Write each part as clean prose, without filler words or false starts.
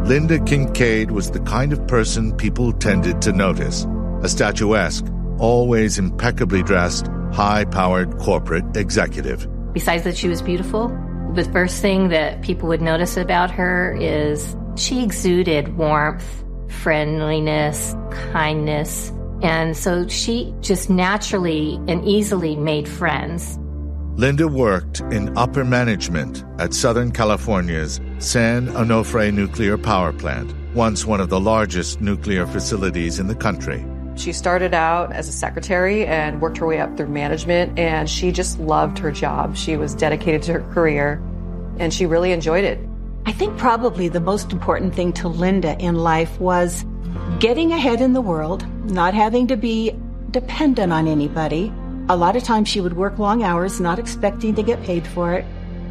Linda Kincaid was the kind of person people tended to notice. A statuesque, always impeccably dressed, high-powered corporate executive. Besides that she was beautiful, the first thing that people would notice about her is she exuded warmth, friendliness, kindness, and so she just naturally and easily made friends. Linda worked in upper management at Southern California's San Onofre Nuclear Power Plant, once one of the largest nuclear facilities in the country. She started out as a secretary and worked her way up through management, and she just loved her job. She was dedicated to her career, and she really enjoyed it. I think probably the most important thing to Linda in life was getting ahead in the world, not having to be dependent on anybody. A lot of times she would work long hours, not expecting to get paid for it.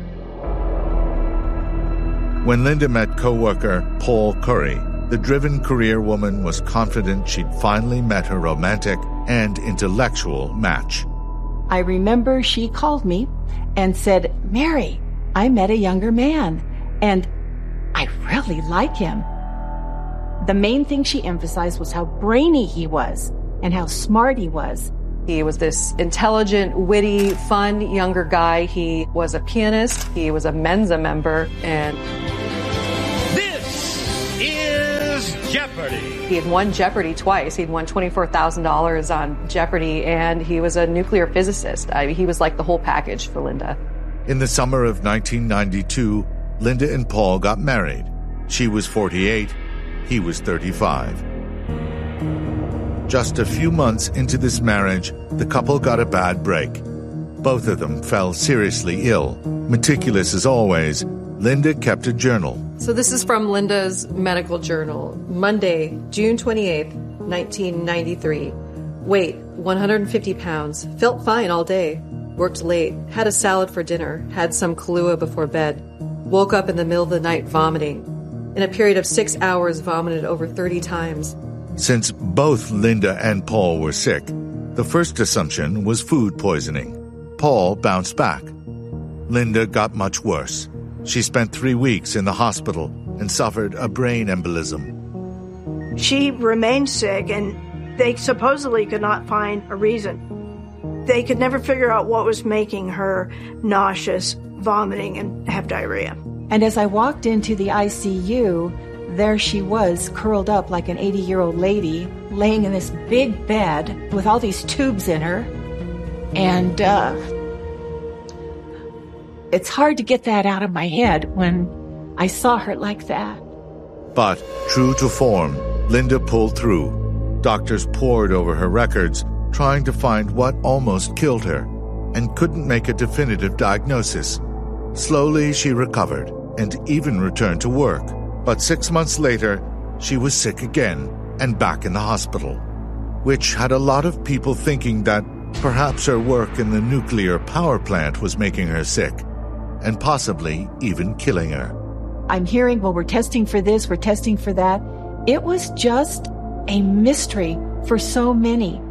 When Linda met co-worker Paul Curry, the driven career woman was confident she'd finally met her romantic and intellectual match. I remember she called me and said, "Mary, I met a younger man, and I really like him." The main thing she emphasized was how brainy he was and how smart he was. He was this intelligent, witty, fun younger guy. He was a pianist. He was a Mensa member. And this is Jeopardy! He had won Jeopardy twice. He'd won $24,000 on Jeopardy, and he was a nuclear physicist. He was like the whole package for Linda. In the summer of 1992, Linda and Paul got married. She was 48, he was 35. Just a few months into this marriage, the couple got a bad break. Both of them fell seriously ill. Meticulous as always, Linda kept a journal. So this is from Linda's medical journal. Monday, June 28th, 1993. Weight, 150 pounds. Felt fine all day. Worked late. Had a salad for dinner. Had some Kahlua before bed. Woke up in the middle of the night vomiting. In a period of 6 hours, vomited over 30 times. Since both Linda and Paul were sick, the first assumption was food poisoning. Paul bounced back. Linda got much worse. She spent 3 weeks in the hospital and suffered a brain embolism. She remained sick, and they supposedly could not find a reason. They could never figure out what was making her nauseous, vomiting, and have diarrhea. And as I walked into the ICU, there she was, curled up like an 80-year-old lady, laying in this big bed with all these tubes in her. And it's hard to get that out of my head when I saw her like that. But, true to form, Linda pulled through. Doctors pored over her records, trying to find what almost killed her, and couldn't make a definitive diagnosis. Slowly, she recovered and even returned to work. But 6 months later, she was sick again and back in the hospital, which had a lot of people thinking that perhaps her work in the nuclear power plant was making her sick and possibly even killing her. I'm hearing, well, we're testing for this, we're testing for that. It was just a mystery for so many.